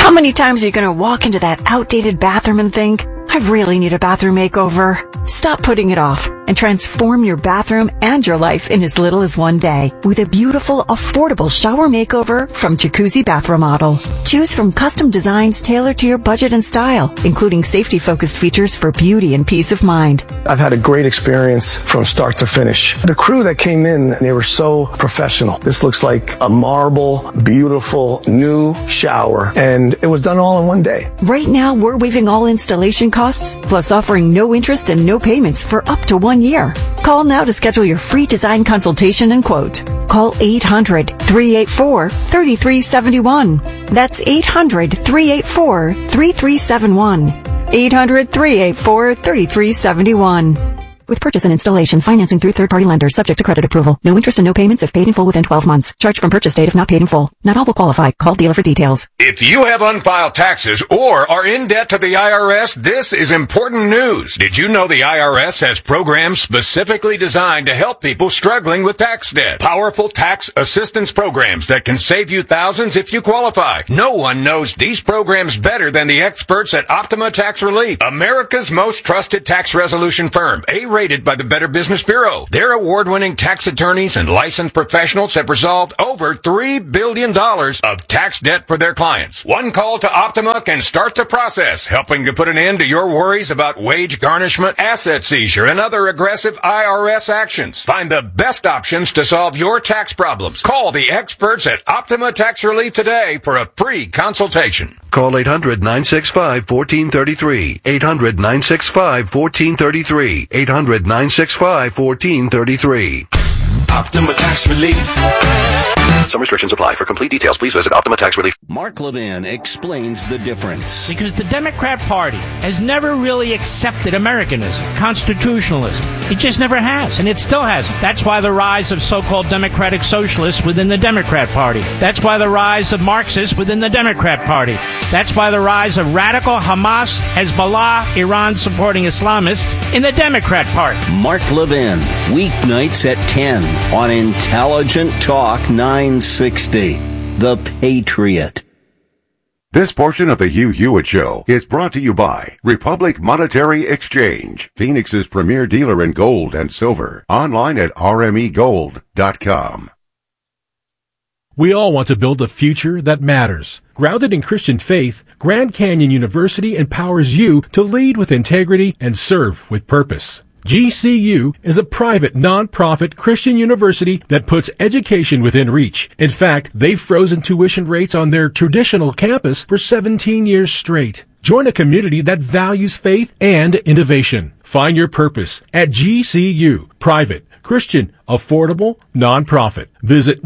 How many times are you going to walk into that outdated bathroom and think, I really need a bathroom makeover? Stop putting it off and transform your bathroom and your life in as little as one day with a beautiful, affordable shower makeover from Jacuzzi Bath Remodel. Choose from custom designs tailored to your budget and style, including safety-focused features for beauty and peace of mind. I've had a great experience from start to finish. The crew that came in, they were so professional. This looks like a marble, beautiful, new shower, and it was done all in one day. Right now, we're waiving all installation costs, plus offering no interest and no payments for up to 1 year. Call now to schedule your free design consultation and quote. Call 800-384-3371. That's 800-384-3371. 800-384-3371. With purchase and installation, financing through third-party lenders, subject to credit approval. No interest and no payments if paid in full within 12 months. Charged from purchase date if not paid in full. Not all will qualify. Call dealer for details. If you have unfiled taxes or are in debt to the IRS, this is important news. Did you know the IRS has programs specifically designed to help people struggling with tax debt? Powerful tax assistance programs that can save you thousands if you qualify. No one knows these programs better than the experts at Optima Tax Relief, America's most trusted tax resolution firm. Rated by the Better Business Bureau. Their award-winning tax attorneys and licensed professionals have resolved over $3 billion of tax debt for their clients. One call to Optima can start the process, helping to put an end to your worries about wage garnishment, asset seizure, and other aggressive IRS actions. Find the best options to solve your tax problems. Call the experts at Optima Tax Relief today for a free consultation. Call 800-965-1433. 800-965-1433. 800-965-1433. Optima Tax Relief. Some restrictions apply. For complete details, please visit Optima Tax Relief. Mark Levin explains the difference. Because the Democrat Party has never really accepted Americanism, constitutionalism. It just never has, and it still hasn't. That's why the rise of so-called democratic socialists within the Democrat Party. That's why the rise of Marxists within the Democrat Party. That's why the rise of radical Hamas, Hezbollah, Iran-supporting Islamists in the Democrat Party. Mark Levin, weeknights at 10 on Intelligent Talk 960, The Patriot. This portion of the Hugh Hewitt Show is brought to you by Republic Monetary Exchange, Phoenix's premier dealer in gold and silver. Online at rmegold.com. We all want to build a future that matters. Grounded in Christian faith, Grand Canyon University empowers you to lead with integrity and serve with purpose. GCU is a private, non-profit Christian university that puts education within reach. In fact, they've frozen tuition rates on their traditional campus for 17 years straight. Join a community that values faith and innovation. Find your purpose at GCU. Private, Christian, affordable, non-profit. Visit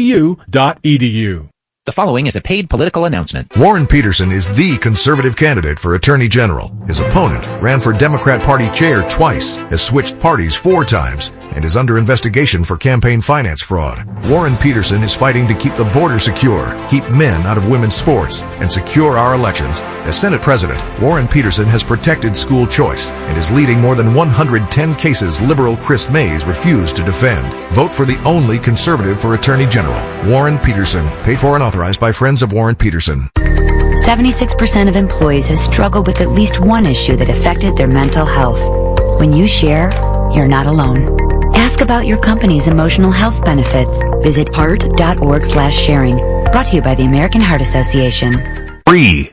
gcu.edu. The following is a paid political announcement. Warren Peterson is the conservative candidate for Attorney General. His opponent ran for Democrat Party chair twice, has switched parties 4 times, and is under investigation for campaign finance fraud. Warren Peterson is fighting to keep the border secure, keep men out of women's sports, and secure our elections. As Senate President, Warren Peterson has protected school choice and is leading more than 110 cases liberal Chris Mays refused to defend. Vote for the only conservative for Attorney General, Warren Peterson, paid for and authorized by Friends of Warren Peterson. 76% of employees have struggled with at least one issue that affected their mental health. When you share, you're not alone. Ask about your company's emotional health benefits. Visit heart.org/sharing. Brought to you by the American Heart Association. Free.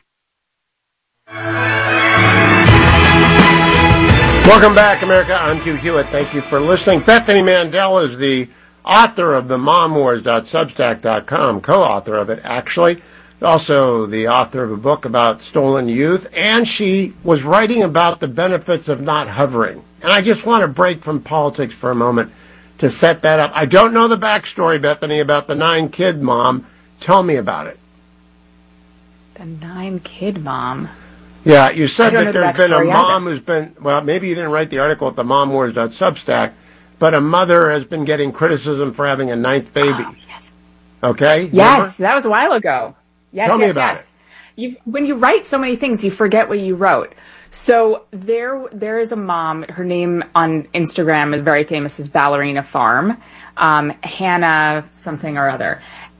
Welcome back, America. I'm Hugh Hewitt. Thank you for listening. Bethany Mandel is the author of the MomWars.substack.com, co-author of it, actually. Also the author of a book about stolen youth, and she was writing about the benefits of not hovering. And I just want to break from politics for a moment to set that up. I don't know the backstory, Bethany, about the 9-kid mom. Tell me about it. The 9-kid mom? Yeah, you said that there's been a mom who's been, well, maybe you didn't write the article at the MomWars.substack, but a mother has been getting criticism for having a 9th baby. Oh, yes. Okay? Yes, that was a while ago. Yes, Tell me about it. When you write so many things, you forget what you wrote. So there is a mom, her name on Instagram is very famous, is Ballerina Farm, Hannah something or other.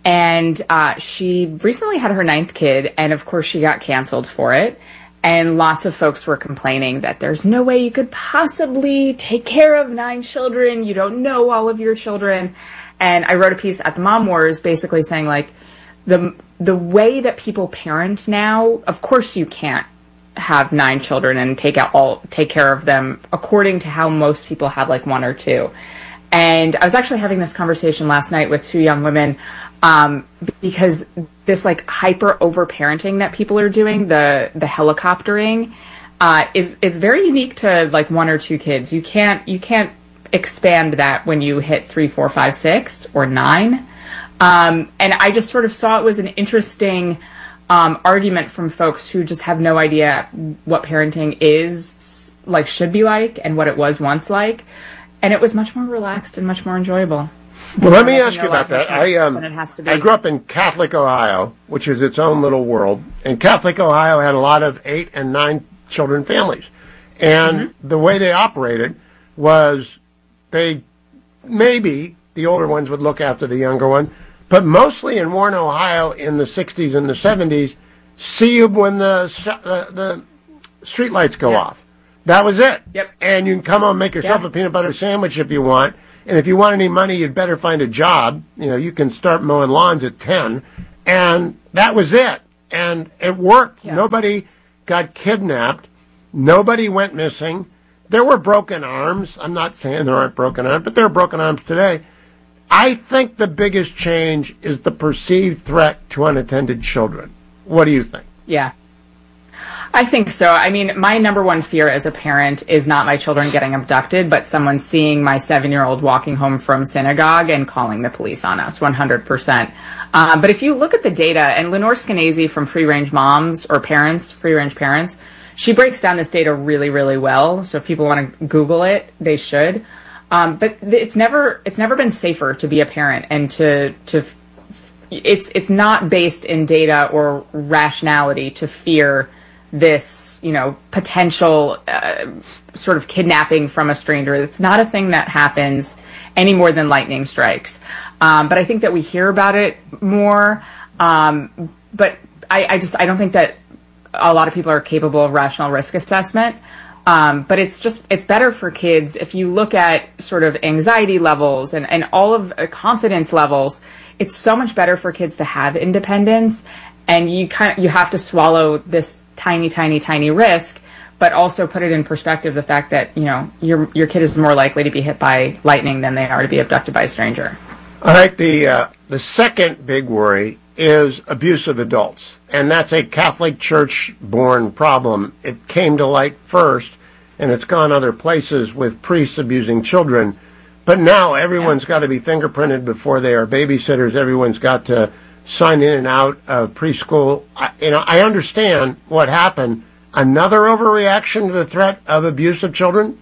And she recently had her 9th kid, and of course she got canceled for it. And lots of folks were complaining that there's no way you could possibly take care of 9 children. You don't know all of your children. And I wrote a piece at the Mom Wars basically saying, like, the way that people parent now, of course you can't have 9 children and take care of them according to how most people have, like, 1 or 2. And I was actually having this conversation last night with 2 young women, because this, like, hyper over-parenting that people are doing, the helicoptering, is very unique to, like, 1 or 2 kids. You can't expand that when you hit 3, 4, 5, 6, or 9. And I just sort of saw it was an interesting argument from folks who just have no idea what parenting is, like, should be like, and what it was once like. And it was much more relaxed and much more enjoyable. Well, let me ask you about that. I grew up in Catholic Ohio, which is its own little world. And Catholic Ohio had a lot of 8 and 9 children families. And the way they operated was maybe the older ones would look after the younger one. But mostly in Warren, Ohio, in the 60s and the 70s, see you when the street lights go off. That was it. Yep. And you can come home and make yourself a peanut butter sandwich if you want. And if you want any money, you'd better find a job. You know, you can start mowing lawns at 10. And that was it. And it worked. Yeah. Nobody got kidnapped. Nobody went missing. There were broken arms. I'm not saying there aren't broken arms, but there are broken arms today. I think the biggest change is the perceived threat to unattended children. What do you think? Yeah. I think so. I mean, my number one fear as a parent is not my children getting abducted, but someone seeing my 7-year-old walking home from synagogue and calling the police on us, 100%. But if you look at the data, and Lenore Skenazy from Free Range Moms, or Parents, Free Range Parents, she breaks down this data really, really well. So if people want to Google it, they should. But it's never been safer to be a parent, and it's not based in data or rationality to fear this, potential sort of kidnapping from a stranger. It's not a thing that happens any more than lightning strikes. But I think that we hear about it more. But I don't think that a lot of people are capable of rational risk assessment. But it's better for kids if you look at sort of anxiety levels and all of confidence levels. It's so much better for kids to have independence, and you have to swallow this tiny, tiny, tiny risk, but also put it in perspective, the fact that, your kid is more likely to be hit by lightning than they are to be abducted by a stranger. All right, the second big worry is abuse of adults, and that's a Catholic Church-born problem. It came to light first, and it's gone other places with priests abusing children, but now everyone's got to be fingerprinted before they are babysitters. Everyone's got to sign in and out of preschool. I understand what happened. Another overreaction to the threat of abuse of children?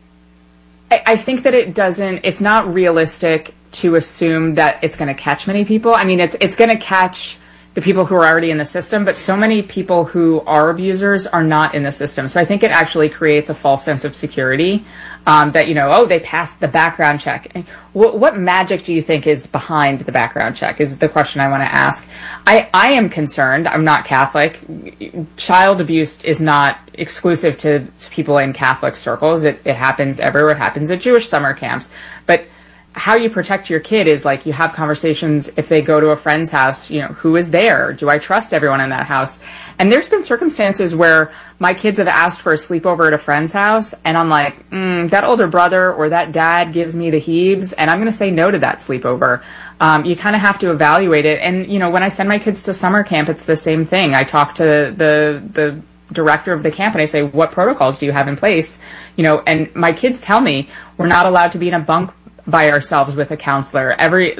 I think that it's not realistic to assume that it's going to catch many people. I mean, it's going to catch the people who are already in the system, but so many people who are abusers are not in the system. So I think it actually creates a false sense of security, that, they passed the background check. What magic do you think is behind the background check is the question I want to ask. I am concerned. I'm not Catholic. Child abuse is not exclusive to people in Catholic circles. It happens everywhere. It happens at Jewish summer camps. But how you protect your kid is, like, you have conversations if they go to a friend's house, who is there? Do I trust everyone in that house? And there's been circumstances where my kids have asked for a sleepover at a friend's house, and I'm like, that older brother or that dad gives me the heaves, and I'm going to say no to that sleepover. You kind of have to evaluate it. And, when I send my kids to summer camp, it's the same thing. I talk to the director of the camp and I say, what protocols do you have in place? And my kids tell me we're not allowed to be in a bunk by ourselves with a counselor.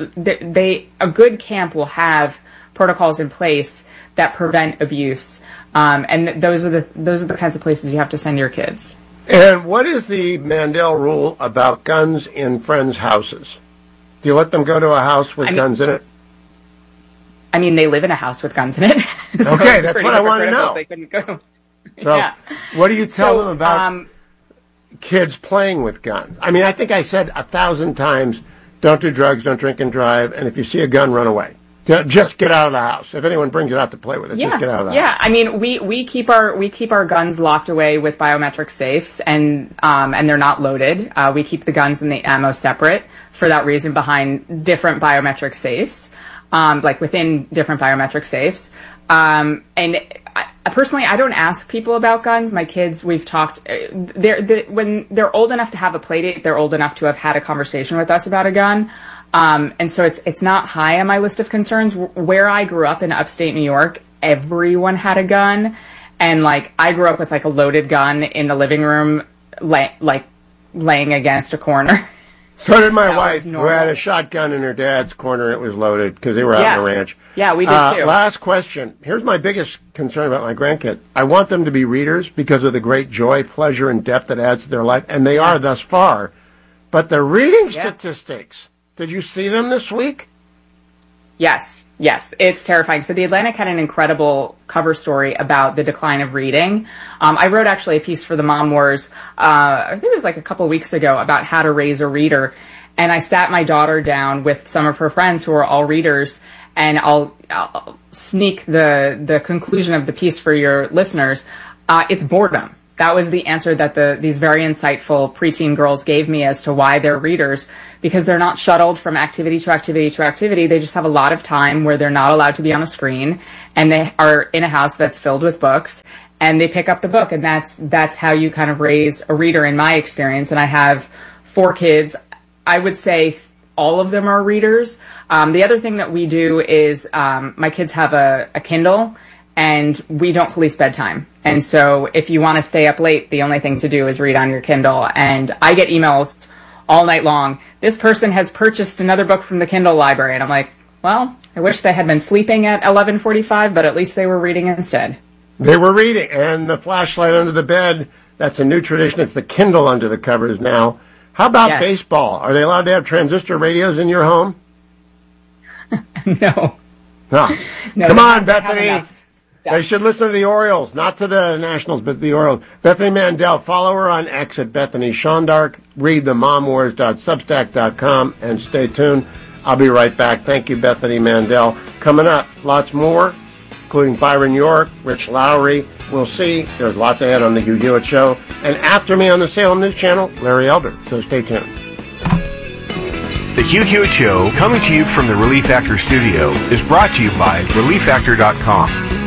A good camp will have protocols in place that prevent abuse, and those are the kinds of places you have to send your kids. And what is the Mandel rule about guns in friends' houses? Do you let them go to a house with guns in it? I mean, they live in a house with guns in it. So okay, that's what I want to know. They couldn't go. So, yeah. What do you tell them about kids playing with guns? I mean, I think I said 1,000 times, don't do drugs, don't drink and drive, and if you see a gun, run away. Just get out of the house. If anyone brings it out to play with it, just get out of the house. Yeah, I mean, we keep our guns locked away with biometric safes, and they're not loaded. We keep the guns and the ammo separate for that reason behind different biometric safes, like within different biometric safes. And personally, I don't ask people about guns. My kids, we've talked. When they're old enough to have a play date, they're old enough to have had a conversation with us about a gun. And so it's not high on my list of concerns. Where I grew up in upstate New York, everyone had a gun. And, like, I grew up with, like, a loaded gun in the living room, laying against a corner. So did my wife, who had a shotgun in her dad's corner. It was loaded because they were out on the ranch. Yeah, we did too. Last question. Here's my biggest concern about my grandkids. I want them to be readers because of the great joy, pleasure, and depth that adds to their life. And they are thus far. But the reading statistics, did you see them this week? Yes, it's terrifying. So The Atlantic had an incredible cover story about the decline of reading. I wrote actually a piece for the Mom Wars, I think it was like a couple weeks ago, about how to raise a reader. And I sat my daughter down with some of her friends who are all readers, and I'll sneak the conclusion of the piece for your listeners. It's boredom. That was the answer that these very insightful preteen girls gave me as to why they're readers, because they're not shuttled from activity to activity to activity. They just have a lot of time where they're not allowed to be on a screen, and they are in a house that's filled with books, and they pick up the book, and that's how you kind of raise a reader in my experience. And I have 4 kids. I would say all of them are readers. The other thing that we do is my kids have a Kindle, and we don't police bedtime. And so if you want to stay up late, the only thing to do is read on your Kindle. And I get emails all night long. This person has purchased another book from the Kindle library. And I'm like, well, I wish they had been sleeping at 11:45, but at least they were reading instead. They were reading. And the flashlight under the bed, that's a new tradition. It's the Kindle under the covers now. How about baseball? Are they allowed to have transistor radios in your home? No. No. Come on, Bethany. They should listen to the Orioles, not to the Nationals, but the Orioles. Bethany Mandel, follow her on X at Bethany Shondark. Read the momwars.substack.com and stay tuned. I'll be right back. Thank you, Bethany Mandel. Coming up, lots more, including Byron York, Rich Lowry. We'll see. There's lots ahead on the Hugh Hewitt Show. And after me on the Salem News Channel, Larry Elder. So stay tuned. The Hugh Hewitt Show, coming to you from the Relief Factor studio, is brought to you by ReliefFactor.com.